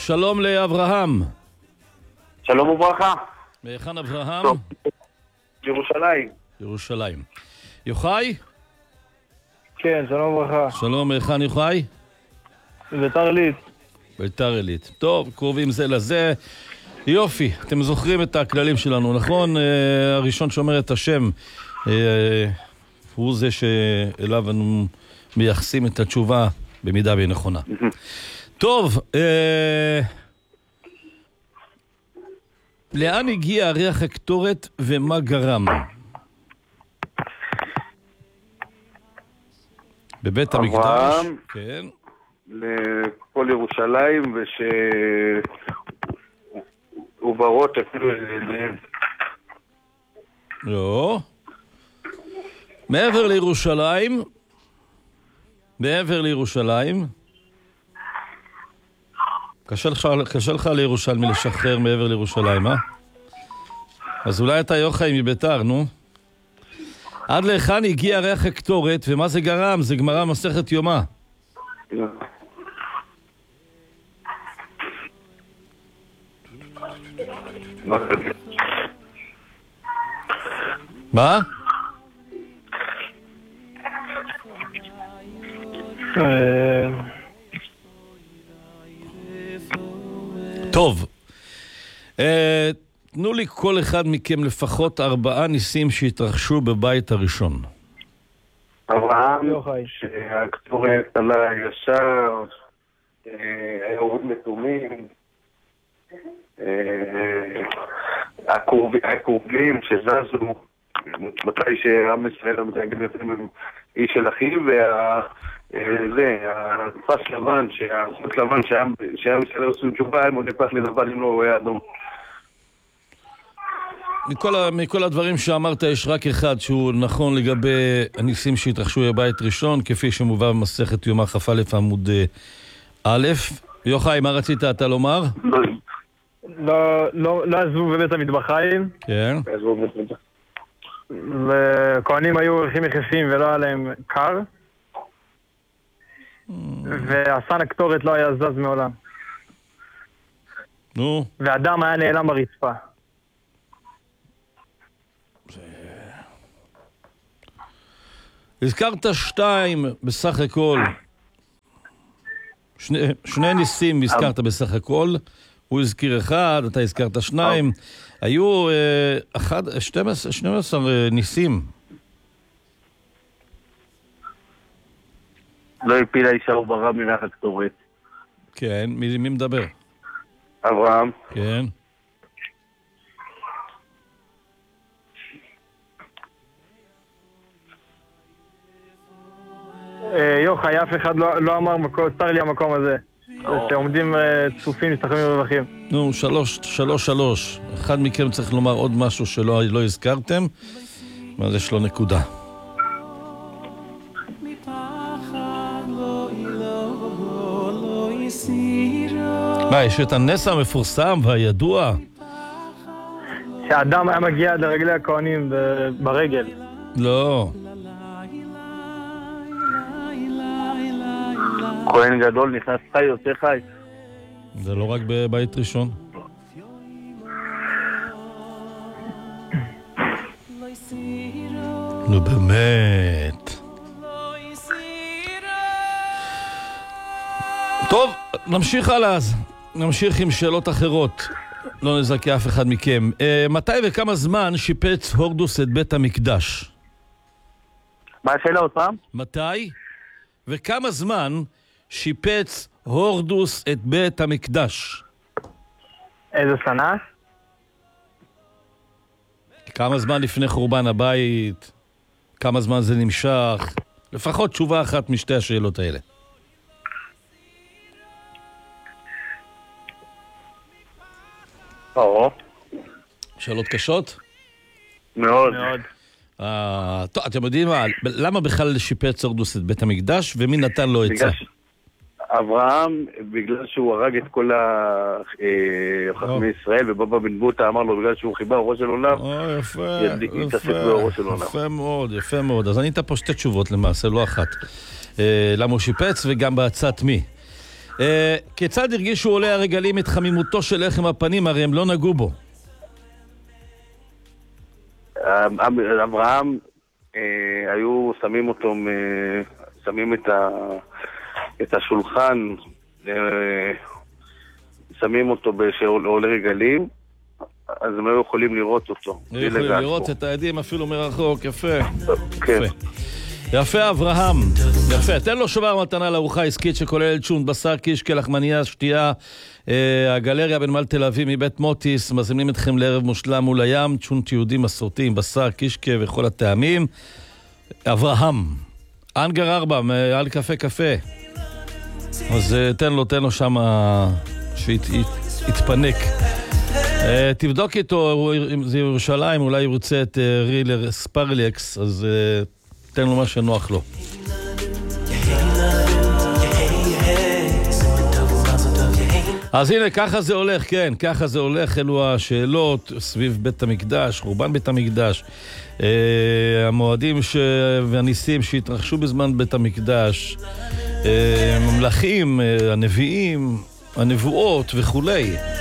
שלום לאברהם. שלום וברכה. מהיכן אברהם? ירושלים. ירושלים. יוחאי? כן, שלום וברכה. שלום, מהיכן יוחאי? ביתר עילית. ביתר עילית. טוב, קרובים זה לזה. יופי, אתם זוכרים את הכללים שלנו, נכון? הראשון שאומר את השם הוא זה שאליו אנו מייחסים את התשובה במידה והיא נכונה. טוב, לאן הגיע ריח הקטורת ומה גרם? בבית המקדש? כן. לכל ירושלים וברות אפילו אליהם. לא. מעבר לירושלים, קשה לך לירושלמי לשחרר מעבר לירושלים, אה? אז אולי אתה יוחאי מביתר, נו. עד להיכן הגיע ריח הקטורת ומה זה גרם? זה גמרא מסכת יומא. מה? טוב, תנו לי כל אחד מכם לפחות 4 ניסים שהתרחשו בבית הראשון. אברהם, שהקטורת עלה ישר, היהוד מתומים, הקורבים שזזו, מתי שעם ישראל המתנגד לפעמים איש של אחיו, הפס לבן, החוץ לבן שעם ישראל עושים תשובה, הם עוד נפח ללבן אם לא רואה אדום. מכל הדברים שאמרת יש רק אחד שהוא נכון לגבי הניסים שהתרחשו בבית ראשון, כפי שמובא במסכת יומא כ"א עמוד א'. יוחאי, מה רצית אתה לומר? לא עזבו בבית המטבחיים. כן. וכהנים היו הולכים יחפים ולא היה להם קר. והסן הקטורת לא היה זז מעולם. נו. והאדם היה נעלם ברצפה. הזכרת 2 בסך הכל. שני ניסים הזכרת בסך הכל. הוא הזכיר 1, אתה הזכרת 2. היו 12 ניסים. לא הפילה אישה וברא מריח הקטורת. כן, מי מדבר? אברהם. כן. יוחאי, אף אחד לא אמר צר לי המקום הזה. שעומדים צפופים, מסתכלים ורווחים. נו, 3. אחד מכם צריך לומר עוד משהו שלא הזכרתם, ואז יש לו נקודה. מה, יש את הנס המפורסם והידוע? שהאדם היה מגיע לרגלי הכהנים ברגל. לא. כהן גדול נכנס חי, יוצא חי. זה לא רק בבית ראשון. נו באמת. טוב, נמשיך הלאה אז. נמשיך עם שאלות אחרות. לא נזכה אף אחד מכם. מתי וכמה זמן שיפץ הורדוס את בית המקדש? מה השאלה עוד פעם? מתי וכמה זמן שיפץ הורדוס את בית המקדש? איזה שנה? כמה זמן לפני חורבן הבית? כמה זמן זה נמשך? לפחות תשובה אחת משתי השאלות האלה. שאלות קשות? מאוד. טוב, אתם יודעים מה? למה בכלל שיפץ הורדוס את בית המקדש ומי נתן לו עצה? אברהם, בגלל שהוא הרג את כל חכמי ישראל, ובבא בן בוטה אמר לו, בגלל שהוא חיבה אורו של עולם, יתעסק באורו של עולם. יפה מאוד, יפה מאוד. אז אני אתן פה 2 תשובות למעשה, לא אחת. למה הוא שיפץ וגם בעצת מי. כיצד הרגישו עולי הרגלים את חמימותו של לחם הפנים, הרי הם לא נגעו בו? אברהם, היו שמים אותו, שמים את השולחן, שמים אותו בעולי רגלים, אז הם לא יכולים לראות אותו. לא יכולים לראות את העדים אפילו מרחוק, יפה. כן. יפה אברהם, יפה. תן לו שובר מתנה לארוחה עסקית שכוללת שונט, בשר, קישקע, לחמניה, שתייה. הגלריה בנמל תל אביב מבית מוטיס, מזמינים אתכם לערב מושלם מול הים, שונט יהודי מסורתי עם בשר, קישקע וכל הטעמים. אברהם, אנגר 4, על קפה. אז תן לו שם שיתפנק. תבדוק איתו, אם זה ירושלים, אולי ירצה את רילר ספרלקס, אז תן לו מה שנוח לו. אז הנה, ככה זה הולך, כן, ככה זה הולך, אלו השאלות סביב בית המקדש, חורבן בית המקדש, המועדים והניסים שהתרחשו בזמן בית המקדש, הממלכים, הנביאים, הנבואות וכולי.